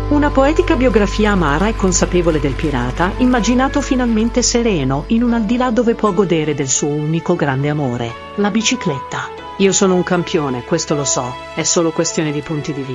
Una poetica biografia amara e consapevole del pirata, immaginato finalmente sereno, in un al di là dove può godere del suo unico grande amore, la bicicletta. Io sono un campione, questo lo so, è solo questione di punti di vista.